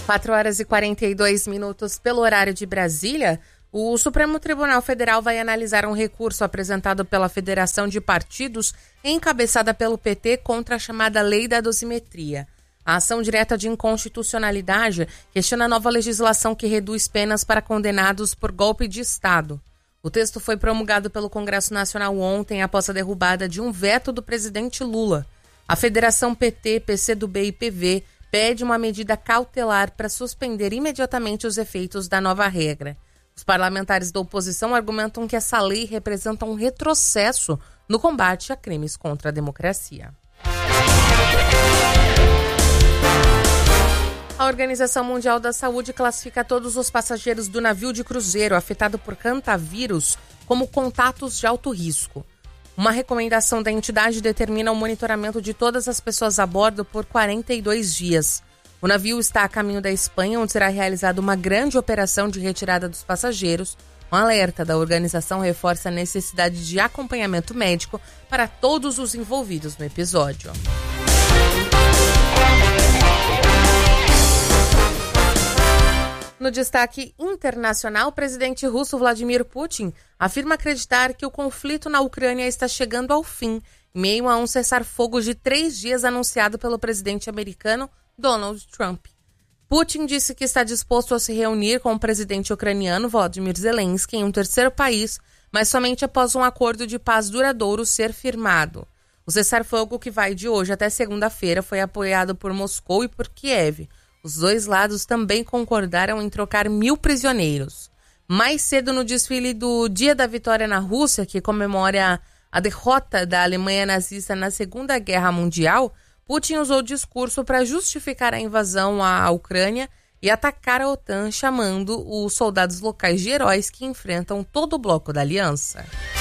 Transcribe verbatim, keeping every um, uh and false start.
quatro horas e quarenta e dois minutos pelo horário de Brasília. O Supremo Tribunal Federal vai analisar um recurso apresentado pela Federação de Partidos, encabeçada pelo P T, contra a chamada Lei da Dosimetria. A ação direta de inconstitucionalidade questiona a nova legislação que reduz penas para condenados por golpe de Estado. O texto foi promulgado pelo Congresso Nacional ontem após a derrubada de um veto do presidente Lula. A Federação P T, P C do B e P V pede uma medida cautelar para suspender imediatamente os efeitos da nova regra. Os parlamentares da oposição argumentam que essa lei representa um retrocesso no combate a crimes contra a democracia. A Organização Mundial da Saúde classifica todos os passageiros do navio de cruzeiro afetado por hantavírus como contatos de alto risco. Uma recomendação da entidade determina o monitoramento de todas as pessoas a bordo por quarenta e dois dias. O navio está a caminho da Espanha, onde será realizada uma grande operação de retirada dos passageiros. Um alerta da organização reforça a necessidade de acompanhamento médico para todos os envolvidos no episódio. No destaque internacional, o presidente russo Vladimir Putin afirma acreditar que o conflito na Ucrânia está chegando ao fim, em meio a um cessar-fogo de três dias anunciado pelo presidente americano Donald Trump. Putin disse que está disposto a se reunir com o presidente ucraniano Volodymyr Zelensky em um terceiro país, mas somente após um acordo de paz duradouro ser firmado. O cessar-fogo, que vai de hoje até segunda-feira, foi apoiado por Moscou e por Kiev. Os dois lados também concordaram em trocar mil prisioneiros. Mais cedo, no desfile do Dia da Vitória na Rússia, que comemora a derrota da Alemanha nazista na Segunda Guerra Mundial, Putin usou o discurso para justificar a invasão à Ucrânia e atacar a OTAN, chamando os soldados locais de heróis que enfrentam todo o bloco da aliança.